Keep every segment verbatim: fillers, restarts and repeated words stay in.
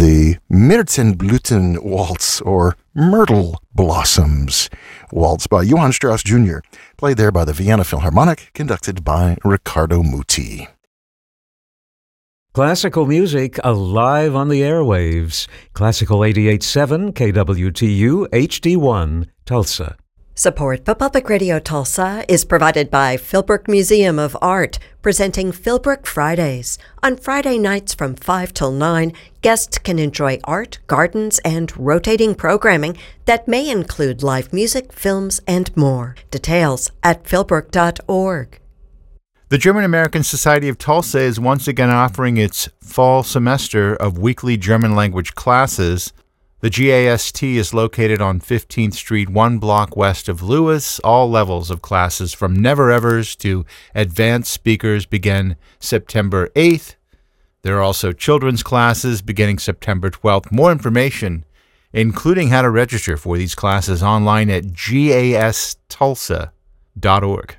the Myrtenblüten Waltz, or Myrtle Blossoms Waltz by Johann Strauss Junior, played there by the Vienna Philharmonic, conducted by Riccardo Muti. Classical music alive on the airwaves. Classical eighty-eight point seven K W T U H D one, Tulsa. Support for Public Radio Tulsa is provided by Philbrook Museum of Art, presenting Philbrook Fridays. On Friday nights from five till nine, guests can enjoy art, gardens, and rotating programming that may include live music, films, and more. Details at philbrook dot org. The German-American Society of Tulsa is once again offering its fall semester of weekly German language classes. The G A S T is located on fifteenth Street, one block west of Lewis. All levels of classes from never-evers to advanced speakers begin September eighth. There are also children's classes beginning September twelfth. More information, including how to register for these classes, online at G A S tulsa dot org.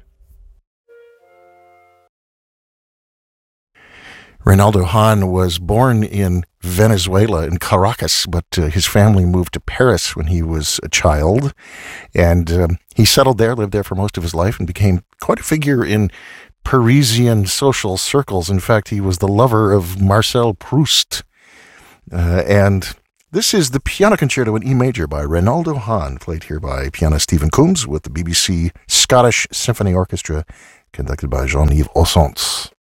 Reynaldo Hahn was born in Venezuela, in Caracas, but uh, his family moved to Paris when he was a child, and um, he settled there, lived there for most of his life, and became quite a figure in Parisian social circles. In fact, he was the lover of Marcel Proust. Uh, and this is the Piano Concerto in E major by Reynaldo Hahn, played here by pianist Stephen Coombs with the B B C Scottish Symphony Orchestra, conducted by Jean-Yves Ossons.